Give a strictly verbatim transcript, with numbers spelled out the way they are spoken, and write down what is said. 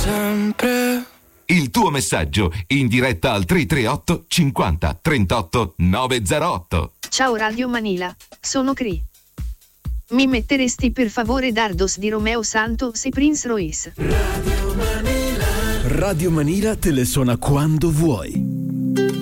sempre. Il tuo messaggio in diretta al tre tre otto cinquanta trentotto novecentotto. Ciao Radio Manila, sono Cri. Mi metteresti per favore Dardos di Romeo Santos e Prince Royce? Radio Manila. Radio Manila te le suona quando vuoi.